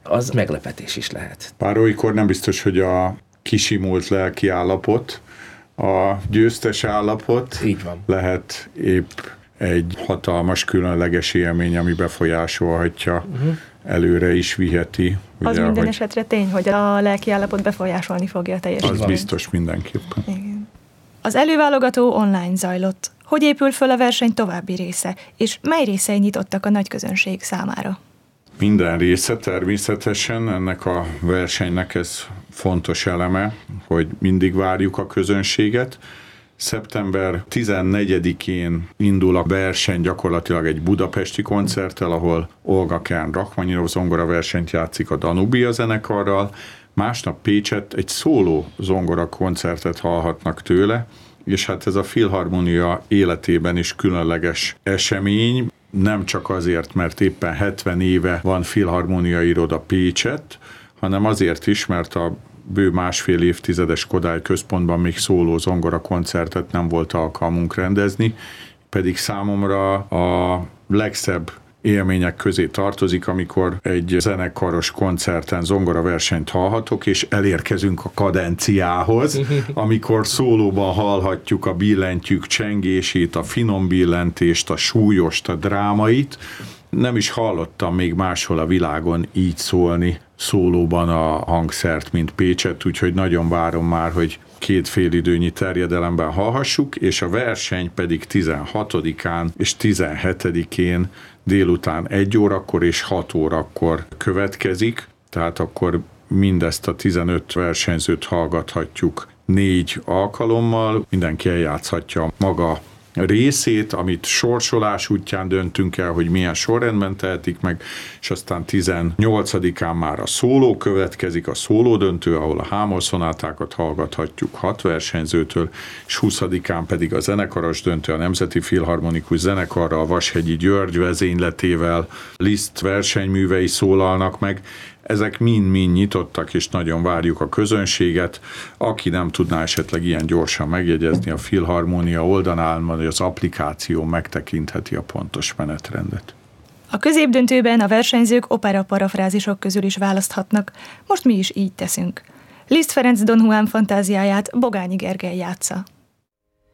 az meglepetés is lehet. Bár olykor nem biztos, hogy a kisimult lelki állapot, a győztes állapot így van. Lehet épp egy hatalmas, különleges élmény, ami befolyásolhatja, előre is viheti. Ugye, az minden esetre tény, hogy a lelki állapot befolyásolni fogja a teljesítményt. Az biztos mindenképpen. Igen. Az előválogató online zajlott. Hogy épül föl a verseny további része, és mely részei nyitottak a nagy közönség számára? Minden része természetesen, ennek a versenynek ez fontos eleme, hogy mindig várjuk a közönséget. Szeptember 14-én indul a verseny gyakorlatilag egy budapesti koncerttel, ahol Olga Kern-Rachmaninov zongora versenyt játszik a Danubia zenekarral, másnap Pécsett egy szóló zongora koncertet hallhatnak tőle, és hát ez a Filharmonia életében is különleges esemény, nem csak azért, mert éppen 70 éve van Filharmonia iroda Pécsett, hanem azért is, mert a bő másfél évtizedes Kodály Központban még szóló zongora koncertet nem volt alkalmunk rendezni, pedig számomra a legszebb élmények közé tartozik, amikor egy zenekaros koncerten zongoraversenyt hallhatok, és elérkezünk a kadenciához, amikor szólóban hallhatjuk a billentyűk csengését, a finom billentést, a súlyost, a drámait. Nem is hallottam még máshol a világon így szólni szólóban a hangszert, mint Pécsett, úgyhogy nagyon várom már, hogy 2 félidőnyi terjedelemben hallhassuk, és a verseny pedig 16-án és 17-én délután 1 órakor és 6 órakor következik, tehát akkor mindezt a 15 versenyzőt hallgathatjuk 4 alkalommal, mindenki eljátszhatja maga részét, amit sorsolás útján döntünk el, hogy milyen sorrendben tehetik meg, és aztán 18-án már a szóló következik, a szóló döntő, ahol a hámor-szonátákat hallgathatjuk 6 versenyzőtől, és 20-án pedig a zenekaros döntő, a Nemzeti Filharmonikus Zenekarral, a Vashegyi György vezényletével, Liszt versenyművei szólalnak meg. Ezek mind-mind nyitottak, és nagyon várjuk a közönséget. Aki nem tudná esetleg ilyen gyorsan megjegyezni, a Filharmonia oldalán, vagy az applikáció megtekintheti a pontos menetrendet. A középdöntőben a versenyzők opera parafrázisok közül is választhatnak. Most mi is így teszünk. Liszt Ferenc Don Juan fantáziáját Bogányi Gergely játsza.